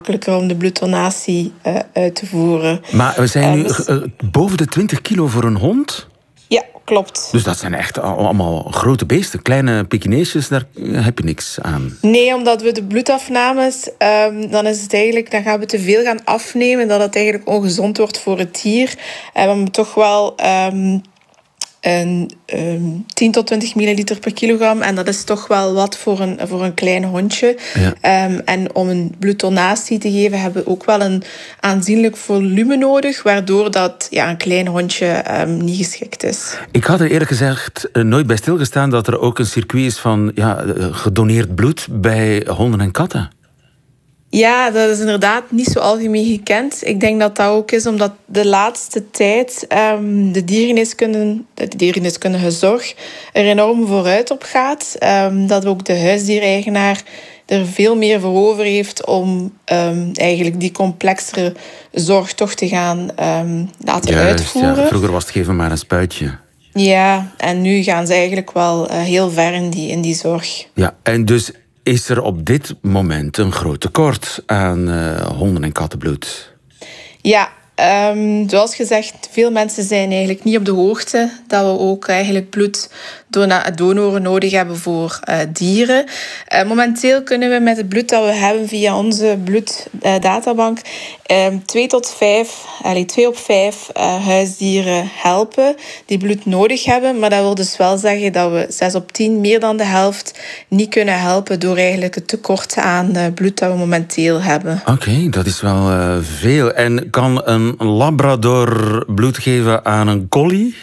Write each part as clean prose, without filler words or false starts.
om de bloeddonatie uit te voeren. Maar we zijn nu boven de 20 kilo voor een hond? Ja, klopt. Dus dat zijn echt allemaal grote beesten. Kleine Pekineesjes, daar heb je niks aan. Nee, omdat we de bloedafnames, dan gaan we te veel gaan afnemen, dat het eigenlijk ongezond wordt voor het dier. We hebben toch wel 10 tot 20 milliliter per kilogram. En dat is toch wel wat voor een klein hondje. Ja. En om een bloeddonatie te geven hebben we ook wel een aanzienlijk volume nodig, waardoor dat een klein hondje niet geschikt is. Ik had er eerlijk gezegd nooit bij stilgestaan dat er ook een circuit is van gedoneerd bloed bij honden en katten. Ja, dat is inderdaad niet zo algemeen gekend. Ik denk dat dat ook is omdat de laatste tijd de diergeneeskundige zorg er enorm vooruit op gaat. Dat ook de huisdiereigenaar er veel meer voor over heeft om eigenlijk die complexere zorg toch te gaan laten uitvoeren. Ja. Vroeger was het geven maar een spuitje. Ja, en nu gaan ze eigenlijk wel heel ver in die zorg. Ja, en dus is er op dit moment een groot tekort aan honden- en kattenbloed? Ja, zoals gezegd, veel mensen zijn eigenlijk niet op de hoogte dat we ook eigenlijk bloeddonoren nodig hebben voor dieren. Momenteel kunnen we met het bloed dat we hebben via onze bloeddatabank 2 op 5 huisdieren helpen die bloed nodig hebben. Maar dat wil dus wel zeggen dat we 6 op 10, meer dan de helft, niet kunnen helpen door eigenlijk het tekort aan bloed dat we momenteel hebben. Oké, dat is wel veel. En kan een labrador bloed geven aan een collie?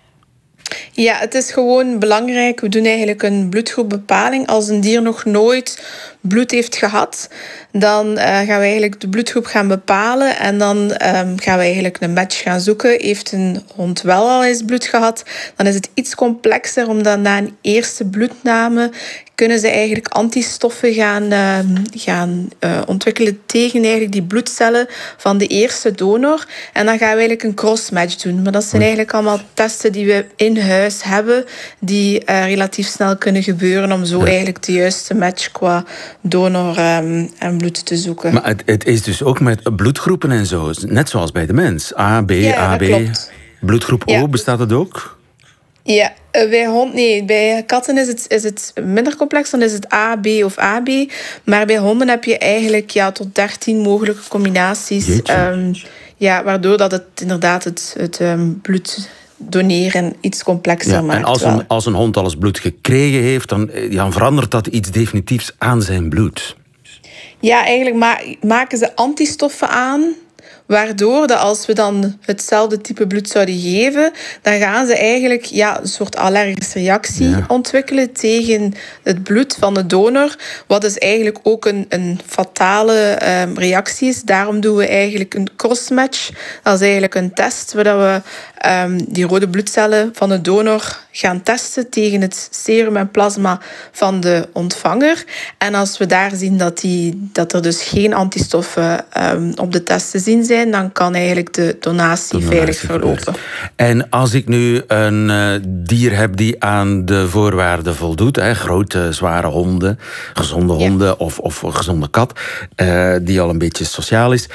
Ja, het is gewoon belangrijk. We doen eigenlijk een bloedgroepbepaling. Als een dier nog nooit bloed heeft gehad, dan gaan we eigenlijk de bloedgroep gaan bepalen en dan gaan we eigenlijk een match gaan zoeken. Heeft een hond wel al eens bloed gehad, dan is het iets complexer, omdat na een eerste bloedname kunnen ze eigenlijk antistoffen gaan ontwikkelen tegen eigenlijk die bloedcellen van de eerste donor. En dan gaan we eigenlijk een crossmatch doen. Maar dat zijn eigenlijk allemaal testen die we in huis hebben, die relatief snel kunnen gebeuren om zo eigenlijk de juiste match qua donor en bloed te zoeken. Maar het is dus ook met bloedgroepen en zo, net zoals bij de mens. A, B, ja, AB. Klopt. Bloedgroep O, bestaat dat ook? Ja, bij katten is het minder complex, dan is het A, B of AB. Maar bij honden heb je eigenlijk tot 13 mogelijke combinaties. Waardoor dat het inderdaad het bloed doneren iets complexer maakt. En als een hond al eens bloed gekregen heeft, dan verandert dat iets definitiefs aan zijn bloed. Ja, eigenlijk maken ze antistoffen aan, waardoor dat als we dan hetzelfde type bloed zouden geven, dan gaan ze eigenlijk een soort allergische reactie ontwikkelen tegen het bloed van de donor. Wat dus eigenlijk ook een fatale reactie is. Daarom doen we eigenlijk een crossmatch. Dat is eigenlijk een test waar we die rode bloedcellen van de donor gaan testen tegen het serum en plasma van de ontvanger. En als we daar zien dat er dus geen antistoffen op de test te zien zijn, dan kan eigenlijk de donatie veilig verlopen. En als ik nu een dier heb die aan de voorwaarden voldoet, grote, zware honden, gezonde honden of een gezonde kat, die al een beetje sociaal is,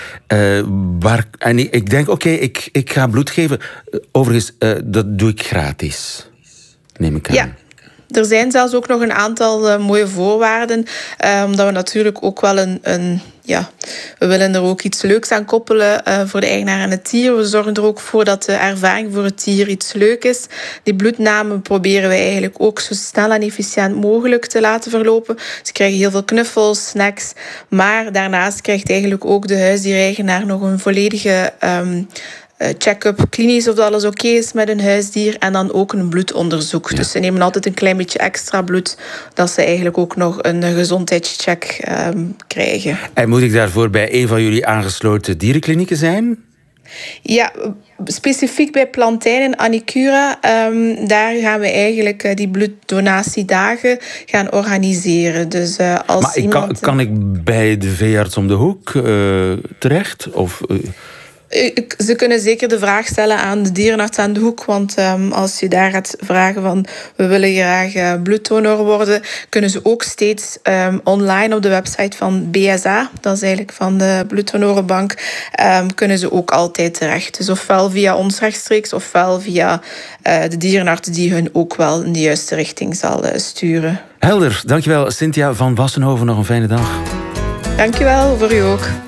en ik denk, ik ga bloed geven. Overigens, dat doe ik gratis, neem ik aan. Ja. Er zijn zelfs ook nog een aantal mooie voorwaarden, omdat we natuurlijk ook wel we willen er ook iets leuks aan koppelen voor de eigenaar en het dier. We zorgen er ook voor dat de ervaring voor het dier iets leuk is. Die bloednamen proberen we eigenlijk ook zo snel en efficiënt mogelijk te laten verlopen. Ze krijgen heel veel knuffels, snacks, maar daarnaast krijgt eigenlijk ook de huisdiereigenaar nog een volledige check-up, klinisch of dat alles oké is met een huisdier, en dan ook een bloedonderzoek. Ja. Dus ze nemen altijd een klein beetje extra bloed, dat ze eigenlijk ook nog een gezondheidscheck krijgen. En moet ik daarvoor bij een van jullie aangesloten dierenklinieken zijn? Ja, specifiek bij Plantijn en Anicura, daar gaan we eigenlijk die bloeddonatiedagen gaan organiseren. Dus, kan ik bij de veearts om de hoek terecht? Of Ze kunnen zeker de vraag stellen aan de dierenarts aan de hoek. Want als je daar gaat vragen van we willen graag bloeddonor worden, kunnen ze ook steeds online op de website van BSA, dat is eigenlijk van de bloeddonorenbank, kunnen ze ook altijd terecht. Dus ofwel via ons rechtstreeks, ofwel via de dierenarts die hun ook wel in de juiste richting zal sturen. Helder, dankjewel Cynthia van Wassenhoven. Nog een fijne dag. Dankjewel, voor u ook.